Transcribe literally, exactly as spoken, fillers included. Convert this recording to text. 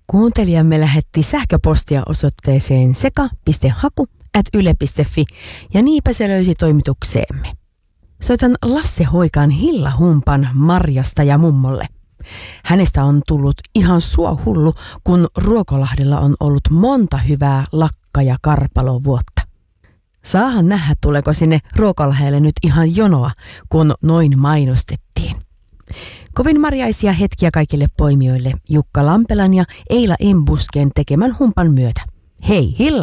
Kuuntelijamme lähetti sähköpostia osoitteeseen seka piste haku ät yle piste fi ja niinpä se löysi toimitukseemme. Soitan Lasse Hoikan Hilla Humpan Marjasta ja mummolle. Hänestä on tullut ihan suohullu, kun Ruokolahdella on ollut monta hyvää lakka- ja karpalovuotta. Saahan nähdä, tuleeko sinne Ruokolahdelle nyt ihan jonoa, kun noin mainostettiin. Kovin marjaisia hetkiä kaikille poimijoille Jukka Lampelan ja Eila Embusken tekemän humpan myötä. Hei Hilla!